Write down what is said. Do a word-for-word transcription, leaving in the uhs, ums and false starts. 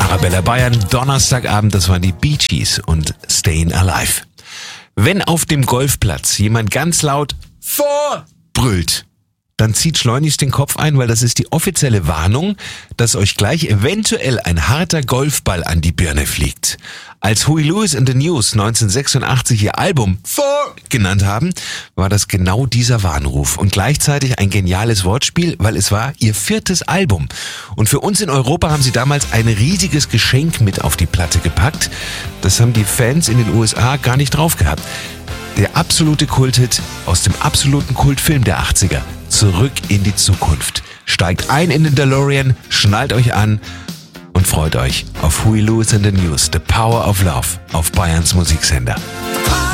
Arabella Bayern, Donnerstagabend, das waren die Bee Gees und Stayin' Alive. Wenn auf dem Golfplatz jemand ganz laut vor brüllt, dann zieht schleunigst den Kopf ein, weil das ist die offizielle Warnung, dass euch gleich eventuell ein harter Golfball an die Birne fliegt. Als Huey Lewis and the News neunzehnhundertsechsundachtzig ihr Album Four genannt haben, war das genau dieser Warnruf und gleichzeitig ein geniales Wortspiel, weil es war ihr viertes Album. Und für uns in Europa haben sie damals ein riesiges Geschenk mit auf die Platte gepackt. Das haben die Fans in den U S A gar nicht drauf gehabt. Der absolute Kulthit aus dem absoluten Kultfilm der achtziger. Zurück in die Zukunft. Steigt ein in den DeLorean, schnallt euch an und freut euch auf Huey Lewis and the News, The Power of Love auf Bayerns Musiksender.